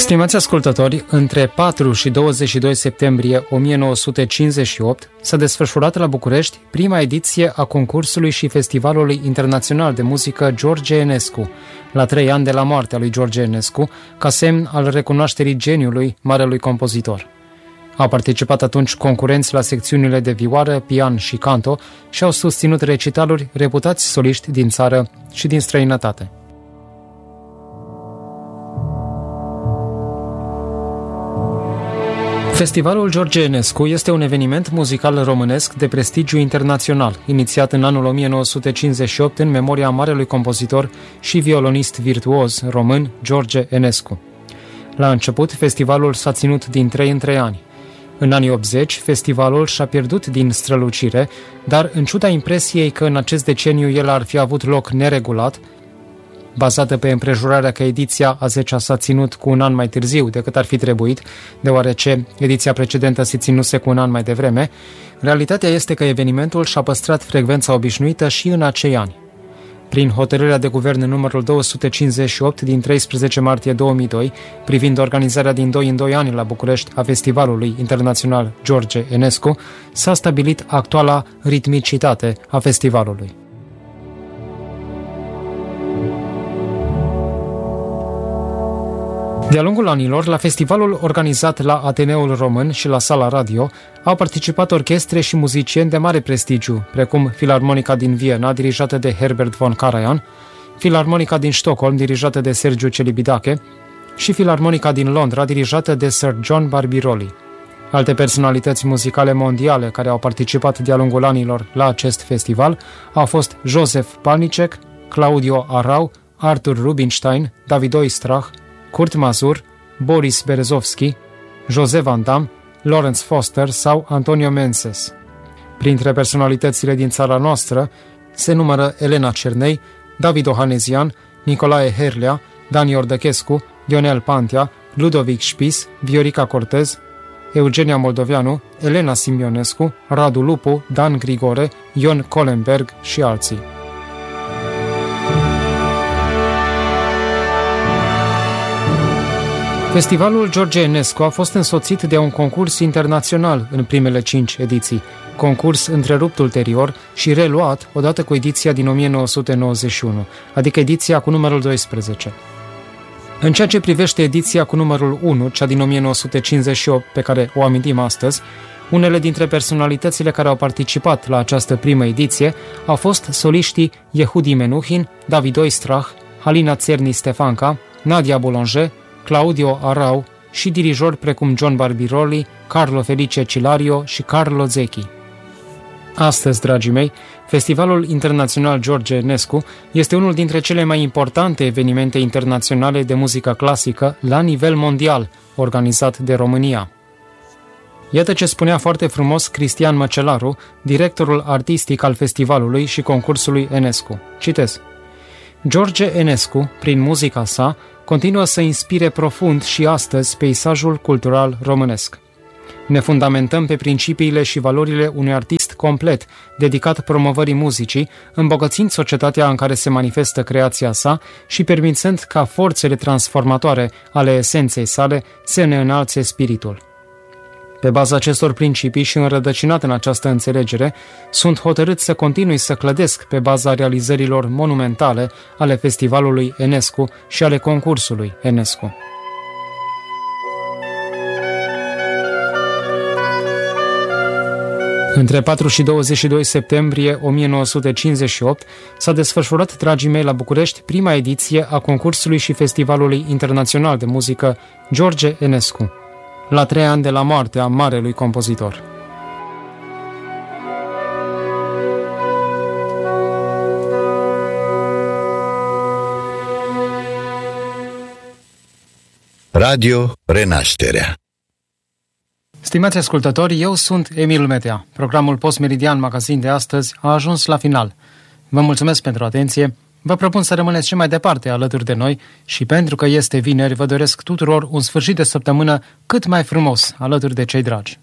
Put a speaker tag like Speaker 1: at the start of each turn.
Speaker 1: Stimați ascultători, între 4 și 22 septembrie 1958 s-a desfășurat la București prima ediție a concursului și festivalului internațional de muzică George Enescu, la 3 ani de la moartea lui George Enescu, ca semn al recunoașterii geniului marelui compozitor. Au participat atunci concurenți la secțiunile de vioară, pian și canto și au susținut recitaluri reputați soliști din țară și din străinătate. Festivalul George Enescu este un eveniment muzical românesc de prestigiu internațional, inițiat în anul 1958 în memoria marelui compozitor și violonist virtuos român George Enescu. La început, festivalul s-a ținut din 3 în 3 ani. În anii 80, festivalul și-a pierdut din strălucire, dar în ciuda impresiei că în acest deceniu el ar fi avut loc neregulat, bazată pe împrejurarea că ediția a 10-a s-a ținut cu un an mai târziu decât ar fi trebuit, deoarece ediția precedentă se ținuse cu un an mai devreme, realitatea este că evenimentul și-a păstrat frecvența obișnuită și în acei ani. Prin hotărârea de guvern numărul 258 din 13 martie 2002, privind organizarea din 2 în 2 ani la București a Festivalului Internațional George Enescu, s-a stabilit actuala ritmicitate a festivalului. De-a lungul anilor, la festivalul organizat la Ateneul Român și la Sala Radio, au participat orchestre și muzicieni de mare prestigiu, precum Filarmonica din Viena, dirijată de Herbert von Karajan, Filarmonica din Stockholm, dirijată de Sergiu Celibidache, și Filarmonica din Londra, dirijată de Sir John Barbirolli. Alte personalități muzicale mondiale care au participat de-a lungul anilor la acest festival au fost Joseph Palnicek, Claudio Arrau, Arthur Rubinstein, David Oistrakh, Kurt Masur, Boris Berezovski, José Van Damme, Lawrence Foster sau Antonio Menses. Printre personalitățile din țara noastră se numără Elena Cernei, David Ohanezian, Nicolae Herlea, Dani Ordăchescu, Ionel Pantea, Ludovic Spis, Viorica Cortez, Eugenia Moldoveanu, Elena Simionescu, Radu Lupu, Dan Grigore, Ion Kolenberg și alții. Festivalul George Enescu a fost însoțit de un concurs internațional în primele 5 ediții, concurs întrerupt ulterior și reluat odată cu ediția din 1991, adică ediția cu numărul 12. În ceea ce privește ediția cu numărul 1, cea din 1958, pe care o amintim astăzi, unele dintre personalitățile care au participat la această primă ediție au fost soliștii Yehudi Menuhin, David Oistrakh, Halina Țerni Stefanca, Nadia Boulanger, Claudio Arrau și dirijori precum John Barbirolli, Carlo Felice Cilario și Carlo Zecchi. Astăzi, dragii mei, Festivalul Internațional George Enescu este unul dintre cele mai importante evenimente internaționale de muzică clasică la nivel mondial, organizat de România. Iată ce spunea foarte frumos Cristian Măcelaru, directorul artistic al festivalului și concursului Enescu. Citez: George Enescu, prin muzica sa, continuă să inspire profund și astăzi peisajul cultural românesc. Ne fundamentăm pe principiile și valorile unui artist complet, dedicat promovării muzicii, îmbogățind societatea în care se manifestă creația sa și permițând ca forțele transformatoare ale esenței sale să ne înalțe spiritul. Pe baza acestor principii și înrădăcinat în această înțelegere, sunt hotărât să continui să clădesc pe baza realizărilor monumentale ale Festivalului Enescu și ale concursului Enescu. Între 4 și 22 septembrie 1958 s-a desfășurat, dragii mei, la București prima ediție a concursului și Festivalului Internațional de Muzică George Enescu, la 3 ani de la moartea marelui compozitor.
Speaker 2: Radio Renașterea.
Speaker 1: Stimați ascultători, eu sunt Emil Metea. Programul Postmeridian Magazin de astăzi a ajuns la final. Vă mulțumesc pentru atenție, vă propun să rămâneți și mai departe alături de noi și pentru că este vineri, vă doresc tuturor un sfârșit de săptămână cât mai frumos alături de cei dragi.